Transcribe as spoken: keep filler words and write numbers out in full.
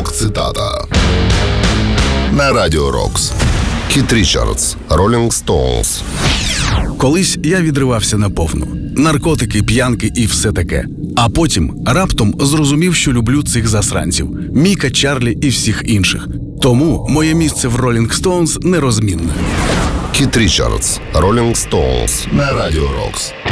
Рок-цитата. На Радіо Рокс. Кіт Річардс, Rolling Stones. Колись я відривався наповну. Наркотики, п'янки і все таке. А потім раптом зрозумів, що люблю цих засранців. Міка, Чарлі і всіх інших. Тому моє місце в Rolling Stones нерозмінне. Кіт Річардс, Rolling Stones. На Радіо Рокс.